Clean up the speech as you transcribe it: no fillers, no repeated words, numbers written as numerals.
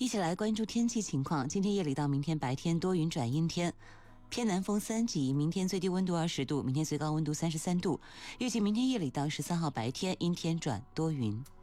起来关注天气情况。今天夜里到明天白天多云转阴天，偏南风3级，明天最低温度20度，明天最高温度33度。预计明天夜里到13号白天阴天转多云。